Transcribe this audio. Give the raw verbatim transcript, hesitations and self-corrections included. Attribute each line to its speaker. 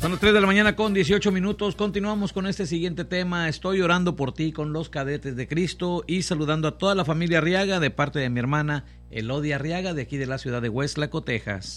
Speaker 1: Son las tres de la mañana con dieciocho minutos. Continuamos con este siguiente tema. Estoy orando por ti con los Cadetes de Cristo y saludando a toda la familia Arriaga de parte de mi hermana Elodia Arriaga de aquí de la ciudad de Hueslaco, Texas.